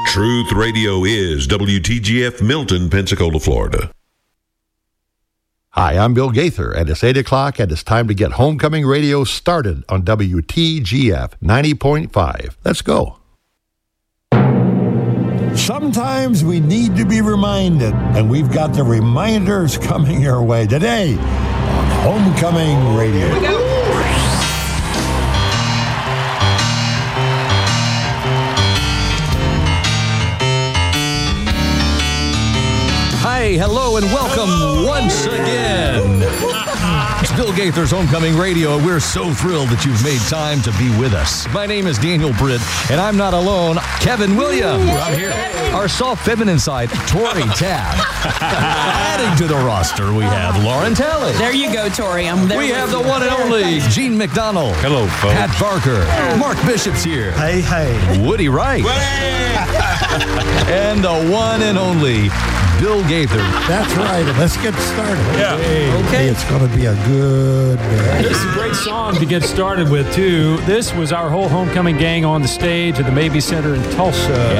Truth Radio is WTGF Milton, Pensacola, Florida. Hi, I'm Bill Gaither, and it's 8 o'clock, and it's time to get Homecoming Radio started on WTGF 90.5. Let's go. Sometimes we need to be reminded, and we've got the reminders coming your way today on Homecoming Radio. Here we go. Hi, hello, and welcome once again. It's Bill Gaither's Homecoming Radio, and we're so thrilled that you've made time to be with us. My name is Daniel Britt, and I'm not alone. Kevin Williams. I'm here. Our soft feminine side, Tori Tabb. Adding to the roster, we have Lauren Talley. There you go, Tori. I'm there. We have the one and only Gene McDonald. Hello, folks. Pat Barker. Mark Bishop's here. Hey, hey. Woody Wright. And the one and only Bill Gaither. That's right. Let's get started. Yeah. Okay. It's going to be a good day. This is a great song to get started with, too. This was our whole homecoming gang on the stage at the Mabee Center in Tulsa.